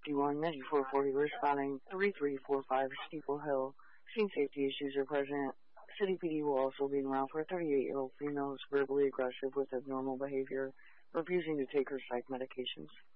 519440 responding 3345 Steeple Hill. Scene safety issues are present. City PD will also be around for a 38-year-old female who's verbally aggressive with abnormal behavior, refusing to take her psych medications.